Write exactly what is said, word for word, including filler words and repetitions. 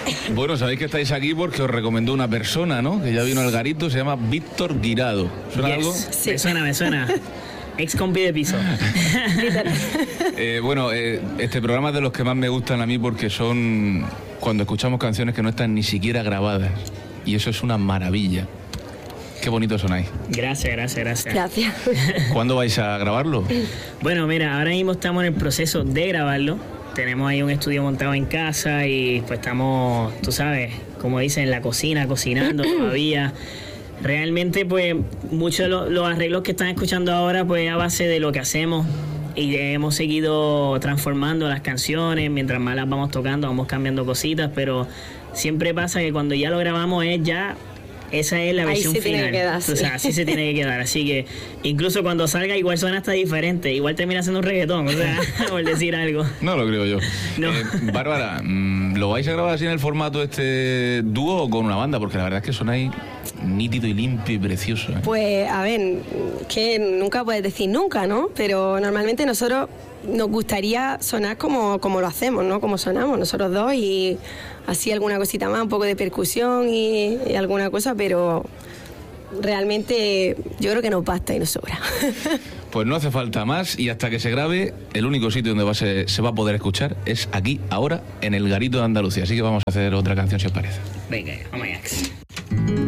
Bueno, sabéis que estáis aquí porque os recomendó una persona, ¿no? Que ya vino al garito, se llama Víctor Guirado. ¿Suena Yes. algo? Sí. Me suena, me suena. Ex compi de piso. eh, bueno, eh, este programa es de los que más me gustan a mí porque son cuando escuchamos canciones que no están ni siquiera grabadas. Y eso es una maravilla. Qué bonito sonáis. Gracias, gracias, gracias. Gracias. ¿Cuándo vais a grabarlo? Bueno, mira, ahora mismo estamos en el proceso de grabarlo. Tenemos ahí un estudio montado en casa y pues estamos, tú sabes, como dicen, en la cocina, cocinando todavía. Realmente, pues, muchos de los, los arreglos que están escuchando ahora, pues, a base de lo que hacemos y hemos seguido transformando las canciones, mientras más las vamos tocando, vamos cambiando cositas, pero siempre pasa que cuando ya lo grabamos es ya, esa es la versión Ahí se final. tiene que quedar, sí. O sea, así se tiene que quedar, así que incluso cuando salga igual suena hasta diferente, igual termina siendo un reggaetón, o sea, por decir algo. No lo creo yo. No. Eh, Bárbara, ¿lo vais a grabar así en el formato este dúo o con una banda? Porque la verdad es que sonáis nítido y limpio y precioso, ¿eh? Pues, a ver, que nunca puedes decir nunca, ¿no? Pero normalmente nosotros nos gustaría sonar como, como lo hacemos, ¿no? Como sonamos nosotros dos y así alguna cosita más, un poco de percusión y, y alguna cosa, pero realmente yo creo que nos basta y nos sobra. Pues no hace falta más y hasta que se grabe, el único sitio donde va a se, se va a poder escuchar es aquí, ahora, en el Garito de Andalucía. Así que vamos a hacer otra canción si os parece. Venga, vamos allá.